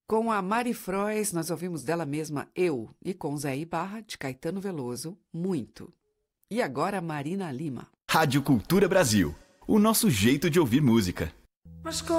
Com a Mari Frois, nós ouvimos dela mesma Eu, e com Zé Ibarra, de Caetano Veloso, Muito. E agora Marina Lima. Rádio Cultura Brasil, o nosso jeito de ouvir música. Mas